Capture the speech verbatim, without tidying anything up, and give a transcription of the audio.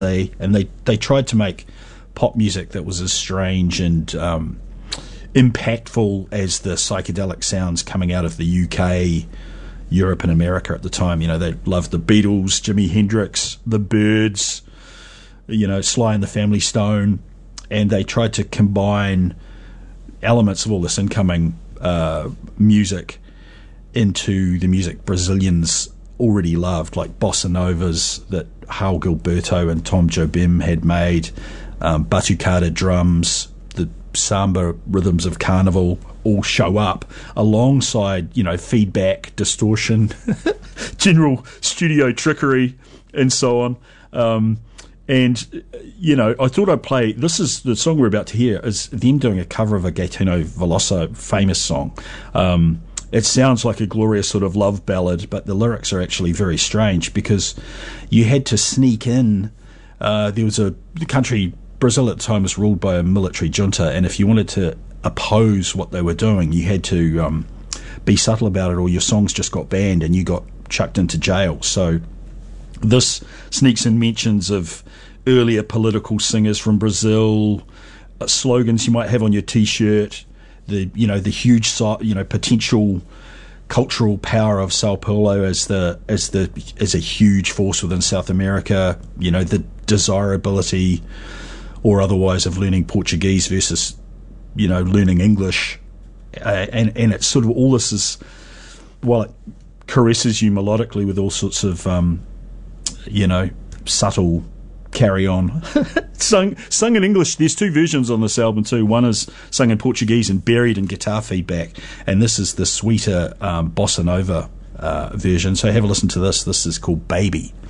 they and they they tried to make pop music that was as strange and um, impactful as the psychedelic sounds coming out of the U K, Europe, and America at the time. You know, they loved the Beatles, Jimi Hendrix, the Byrds, you know, Sly and the Family Stone, and they tried to combine elements of all this incoming uh, music into the music Brazilians already loved, like bossa novas that Raul Gilberto and Tom Jobim had made, um, batucada drums, the samba rhythms of carnival all show up alongside, you know, feedback, distortion, general studio trickery, and so on. Um, and, you know, I thought I'd play, this is the song we're about to hear, is them doing a cover of a Gaetano Veloso famous song. Um, it sounds like a glorious sort of love ballad, but the lyrics are actually very strange because you had to sneak in. Uh, there was a the country, Brazil at the time was ruled by a military junta, and if you wanted to oppose what they were doing, you had to um, be subtle about it, or your songs just got banned and you got chucked into jail. So this sneaks in mentions of earlier political singers from Brazil, uh, slogans you might have on your T-shirt, the you know the huge you know potential cultural power of Sao Paulo as the as the as a huge force within South America. You know, the desirability or otherwise of learning Portuguese versus you know learning English, uh, and and it's sort of all this is while it caresses you melodically with all sorts of um, you know subtle carry on sung sung in English. There's two versions on this album too. One is sung in Portuguese and buried in guitar feedback, and this is the sweeter um, bossa nova uh, version. So have a listen to this. This is called Baby.